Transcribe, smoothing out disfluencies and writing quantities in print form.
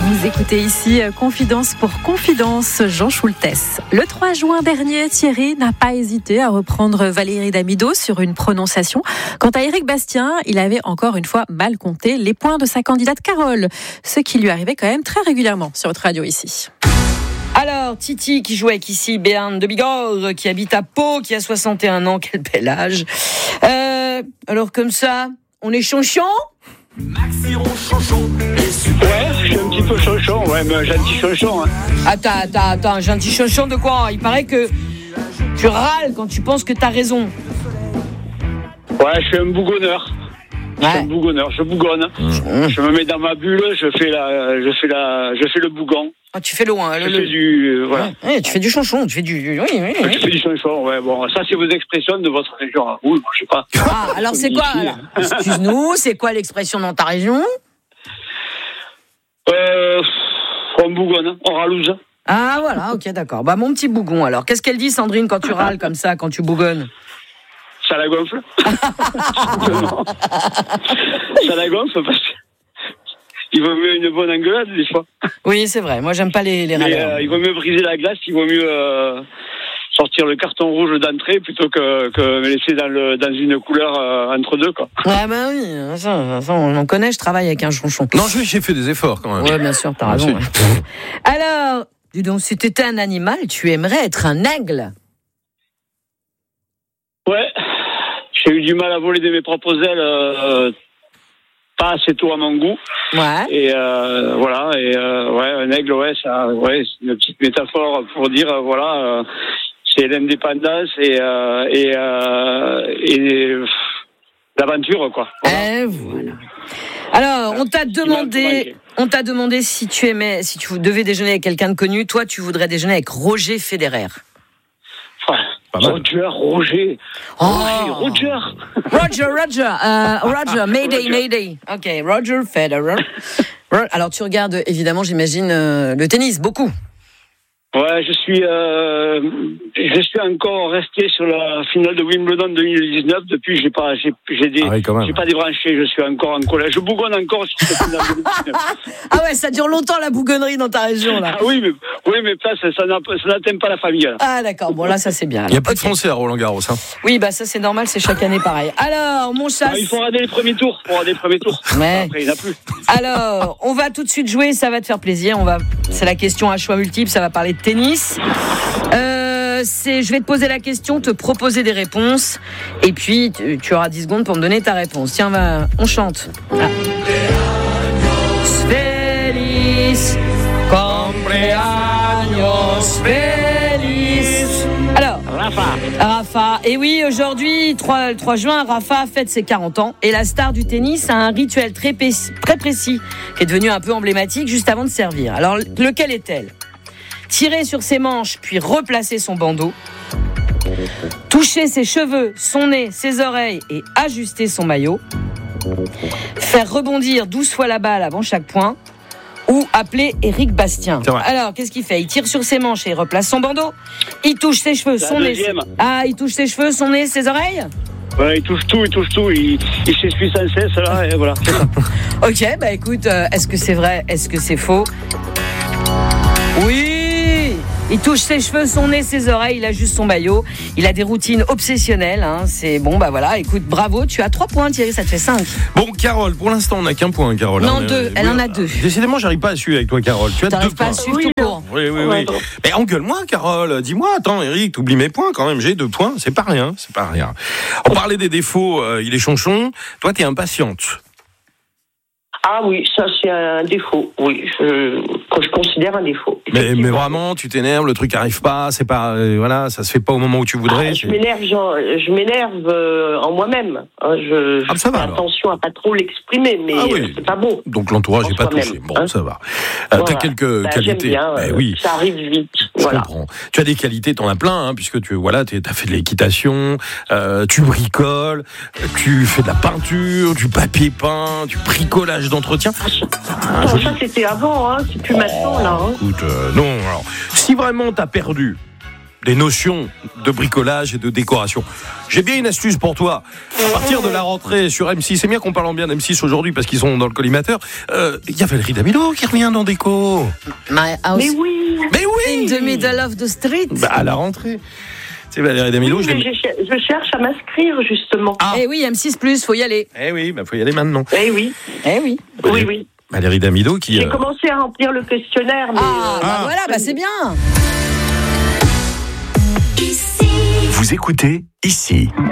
Vous écoutez ici Confidence pour Confidence, Jean Schultes. Le 3 juin dernier, Thierry n'a pas hésité à reprendre Valérie Damido sur une prononciation. Quant à Éric Bastien, il avait encore une fois mal compté les points de sa candidate Carole, ce qui lui arrivait quand même très régulièrement sur votre radio ici. Alors, Titi qui joue avec ici Béarn de Bigorre, qui habite à Pau, qui a 61 ans, quel bel âge. Alors comme ça, on est chanchon ? Ouais, je suis un petit peu chanchon, ouais, mais un gentil chanchon. Hein. Attends, un gentil chanchon de quoi ? Il paraît que tu râles quand tu penses que t'as raison. Ouais, je suis un bougonneur. Je bougonne. Je me mets dans ma bulle, je fais le bougon. Ah, tu fais le loin. Fais du, voilà. Ouais, tu fais du chanchon, tu fais du. Oui. Je fais du chanchon, ouais. Bon, ça c'est vos expressions de votre région. Hein. Oui, je sais pas. Ah, alors c'est quoi alors ? Excuse-nous, c'est quoi l'expression dans ta région ? On bougonne, on ralouse. Ah voilà, ok, d'accord. Bah mon petit bougon alors. Qu'est-ce qu'elle dit Sandrine quand tu râles comme ça, quand tu bougonnes ? Ça la gonfle. Ça la gonfle parce que il vaut mieux une bonne engueulade des fois. Oui, c'est vrai. Moi, j'aime pas les râleurs. Il vaut mieux briser la glace, il vaut mieux sortir le carton rouge d'entrée plutôt que me laisser dans une couleur entre deux, quoi. Ah bah oui, ça, on en connaît, je travaille avec un chanchon. Non, j'ai fait des efforts quand même. Ouais, bien sûr, t'as raison. Ouais. Alors, dis donc, si t'étais un animal, tu aimerais être un aigle ? Ouais, j'ai eu du mal à voler de mes propres ailes, pas assez tôt à mon goût. Ouais. Et voilà, ouais, un aigle, ouais, ça, ouais, c'est une petite métaphore pour dire, voilà, c'est l'indépendance et l'aventure, quoi. Voilà. Voilà. Alors, on t'a demandé si tu devais déjeuner avec quelqu'un de connu. Toi, tu voudrais déjeuner avec Roger Federer. Roger. Roger, Mayday. Ok, Roger Federer. Alors, tu regardes, évidemment, j'imagine, le tennis, beaucoup. Ouais, je suis encore resté sur la finale de Wimbledon 2019. Depuis, j'ai pas débranché. Je suis encore en collège. Je bougonne encore sur cette finale de 2019. Ah ouais, ça dure longtemps la bougonnerie dans ta région là. Ah oui, mais ça n'atteint pas la famille. Là. Ah d'accord. Bon là, ça c'est bien. Il y a plus de Français à Roland-Garros. Hein. Oui, bah ça c'est normal, c'est chaque année pareil. Alors, mon chat. Il faut rater les premiers tours. Ouais. Après, il n'y en a plus. Alors, on va tout de suite jouer. Ça va te faire plaisir. C'est la question à choix multiples. Ça va parler de tennis. Je vais te poser la question, te proposer des réponses, et puis tu auras 10 secondes pour me donner ta réponse. Tiens, on chante. Feliz, cumpleaños feliz. Alors, Rafa. Et oui, aujourd'hui, le 3 juin, Rafa fête ses 40 ans, et la star du tennis a un rituel très précis, qui est devenu un peu emblématique juste avant de servir. Alors, lequel est-elle ? Tirer sur ses manches, puis replacer son bandeau. Toucher ses cheveux, son nez, ses oreilles et ajuster son maillot. Faire rebondir 12 fois la balle avant chaque point. Ou appeler Éric Bastien. Alors, qu'est-ce qu'il fait ? Il tire sur ses manches et il replace son bandeau. Il touche ses cheveux, son nez. Il touche ses cheveux, son nez, ses oreilles ? Ouais, il touche tout. Il s'essuie sans cesse, là, et voilà. Ok, bah écoute, est-ce que c'est vrai ? Est-ce que c'est faux ? Oui ! Il touche ses cheveux, son nez, ses oreilles, il ajuste son maillot. Il a des routines obsessionnelles. Hein. C'est bon, bah voilà. Écoute, bravo. Tu as 3 points, Thierry, ça te fait 5. Bon, Carole, pour l'instant, on n'a qu'un point, Carole. Non, 2. Elle en a 2. Décidément, j'arrive pas à suivre avec toi, Carole. Tu as 2 points. Pas à suivre tout court. Oui. Mais engueule-moi, Carole. Dis-moi, attends, Eric, t'oublies mes points quand même. J'ai 2 points. C'est pas rien. On parlait des défauts. Il est chonchon. Toi, t'es impatiente. Ah oui, ça c'est un défaut. Oui, que je considère un défaut. Mais vraiment, tu t'énerves, le truc arrive pas, c'est pas, voilà, ça se fait pas au moment où tu voudrais. Je m'énerve en moi-même. Je fais attention à pas trop l'exprimer, mais c'est pas beau. Donc l'entourage n'est pas touché. Bon, ça va. T'as quelques qualités. J'aime bien, oui. Ça arrive vite. Je comprends. Tu as des qualités, t'en as plein, hein, puisque t'as fait de l'équitation, tu bricoles, tu fais de la peinture, du papier peint, du bricolage d'entretien. Ça c'était avant, hein, c'est plus maintenant là. Hein. Écoute, non. Alors, si vraiment t'as perdu, des notions de bricolage et de décoration. J'ai bien une astuce pour toi. À partir de la rentrée sur M6, c'est bien qu'on parle bien d'M6 aujourd'hui parce qu'ils sont dans le collimateur. Il y a Valérie Damido qui revient dans Déco. My house. Mais oui. Mais In the middle of the street. À la rentrée. C'est Valérie Damido. Oui, je cherche à m'inscrire justement. Eh oui, M6+, faut y aller. Eh oui, faut y aller maintenant. Eh oui. Oui. Valérie Damido qui... J'ai commencé à remplir le questionnaire. Mais voilà, c'est bien. Vous écoutez ici.